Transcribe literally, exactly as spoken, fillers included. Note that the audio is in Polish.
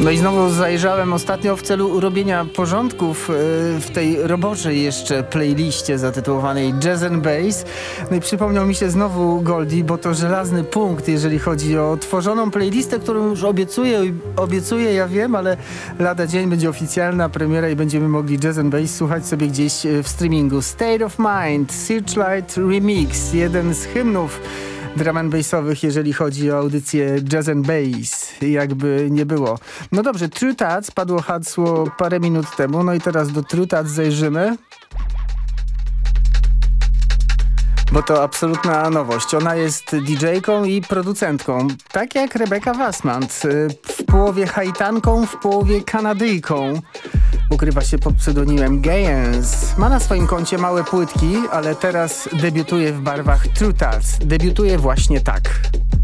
No i znowu zajrzałem ostatnio w celu robienia porządków w tej roboczej jeszcze playliście zatytułowanej Jazz and Bass. No i przypomniał mi się znowu Goldie, bo to żelazny punkt, jeżeli chodzi o tworzoną playlistę, którą już obiecuję, obiecuję, ja wiem, ale lada dzień będzie oficjalna premiera i będziemy mogli Jazz and Bass słuchać sobie gdzieś w streamingu. State of Mind, Searchlight Remix, jeden z hymnów drum and bassowych, jeżeli chodzi o audycję Jazz and Bass, jakby nie było. No dobrze, True Tats, padło hasło parę minut temu, no i teraz do True Tats zajrzymy. Bo to absolutna nowość. Ona jest didżejką i producentką. Tak jak Rebecca Wassmant. W połowie Haitanką, w połowie Kanadyjką. Ukrywa się pod pseudonimem Gayens. Ma na swoim koncie małe płytki, ale teraz debiutuje w barwach True Tats. Debiutuje właśnie tak.